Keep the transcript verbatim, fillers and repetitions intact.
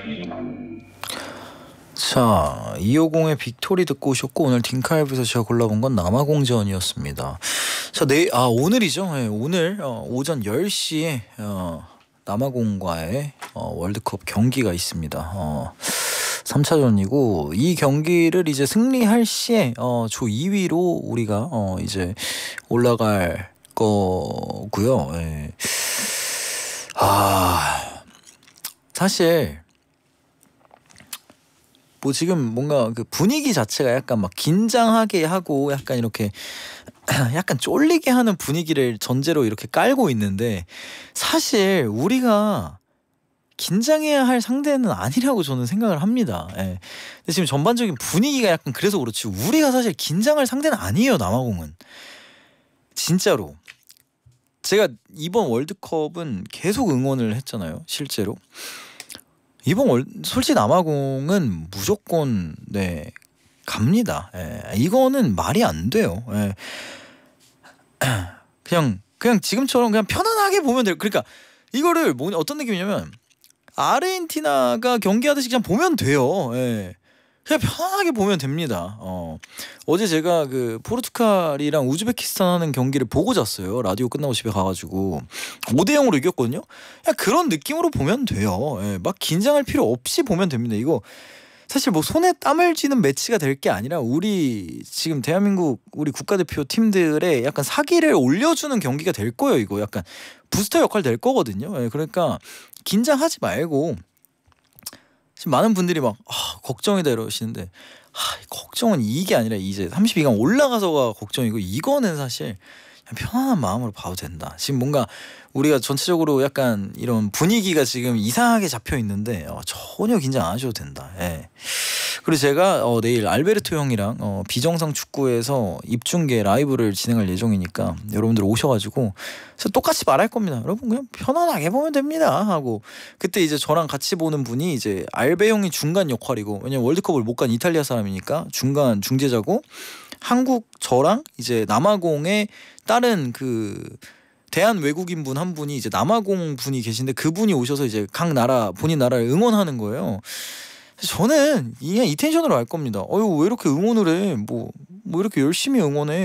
자, 이오공의 빅토리 듣고 오셨고, 오늘 딩카이브에서 제가 골라본 건 남아공전이었습니다. 자, 내일, 아, 오늘이죠. 네, 오늘 어, 오전 열 시에 어, 남아공과의 어, 월드컵 경기가 있습니다. 어, 삼 차전이고 이 경기를 이제 승리할 시에 어, 조 이 위로 우리가 어, 이제 올라갈 거고요. 네. 아, 사실 뭐 지금 뭔가 그 분위기 자체가 약간 막 긴장하게 하고 약간 이렇게 약간 쫄리게 하는 분위기를 전제로 이렇게 깔고 있는데, 사실 우리가 긴장해야 할 상대는 아니라고 저는 생각을 합니다. 예. 근데 지금 전반적인 분위기가 약간 그래서 그렇지, 우리가 사실 긴장할 상대는 아니에요, 남아공은. 진짜로. 제가 이번 월드컵은 계속 응원을 했잖아요, 실제로. 이번 월 솔직히 남아공은 무조건 네 갑니다. 예. 이거는 말이 안 돼요. 예. 그냥 그냥 지금처럼 그냥 편안하게 보면 돼요. 그러니까 이거를 뭐 어떤 느낌이냐면 아르헨티나가 경기하듯이 그냥 보면 돼요. 예. 그냥 편안하게 보면 됩니다. 어. 어제 제가 그 포르투갈이랑 우즈베키스탄 하는 경기를 보고 잤어요. 라디오 끝나고 집에 가가지고 오 대 영으로 이겼거든요. 그냥 그런 느낌으로 보면 돼요. 예. 막 긴장할 필요 없이 보면 됩니다. 이거 사실 뭐 손에 땀을 쥐는 매치가 될 게 아니라 우리 지금 대한민국 우리 국가대표 팀들의 약간 사기를 올려주는 경기가 될 거예요. 이거 약간 부스터 역할 될 거거든요. 예. 그러니까 긴장하지 말고, 지금 많은 분들이 막 아, 걱정이다 이러시는데, 아, 걱정은 이게 아니라 이제 삼십이 강 올라가서가 걱정이고, 이거는 사실 그냥 편안한 마음으로 봐도 된다. 지금 뭔가 우리가 전체적으로 약간 이런 분위기가 지금 이상하게 잡혀 있는데 어, 전혀 긴장 안 하셔도 된다. 예. 그리고 제가 어, 내일 알베르토 형이랑 어, 비정상 축구에서 입중계 라이브를 진행할 예정이니까 여러분들 오셔가지고 똑같이 말할 겁니다. 여러분 그냥 편안하게 보면 됩니다 하고, 그때 이제 저랑 같이 보는 분이 이제 알베 형이 중간 역할이고, 왜냐면 월드컵을 못 간 이탈리아 사람이니까 중간 중재자고, 한국 저랑 이제 남아공의 다른 그 대한 외국인 분 한 분이 이제 남아공 분이 계신데, 그분이 오셔서 이제 각 나라 본인 나라를 응원하는 거예요. 저는 그냥 이 텐션으로 할 겁니다. 어유 왜 이렇게 응원을 해? 뭐, 뭐 이렇게 열심히 응원해?